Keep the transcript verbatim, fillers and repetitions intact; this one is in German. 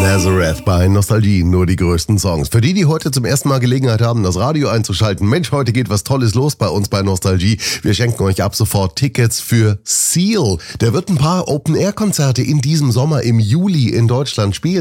Nazareth bei Nostalgie, nur die größten Songs. Für die, die heute zum ersten Mal Gelegenheit haben, das Radio einzuschalten. Mensch, heute geht was Tolles los bei uns bei Nostalgie. Wir schenken euch ab sofort Tickets für Seal. Der wird ein paar Open-Air-Konzerte in diesem Sommer im Juli in Deutschland spielen.